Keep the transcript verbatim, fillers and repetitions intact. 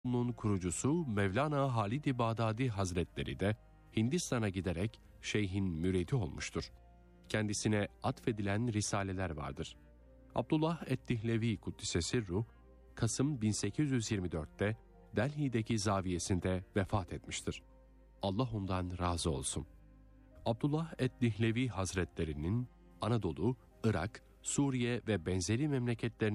Bunun kurucusu Mevlana Halid-i Bağdadi Hazretleri de Hindistan'a giderek şeyhin müridi olmuştur. Kendisine atfedilen risaleler vardır. Abdullah Eddihlevi Kuddise Sirruh, Kasım bin sekiz yüz yirmi dörtte Delhi'deki zaviyesinde vefat etmiştir. Allah ondan razı olsun. Abdullah Eddihlevi Hazretlerinin Anadolu, Irak, Suriye ve benzeri memleketlerine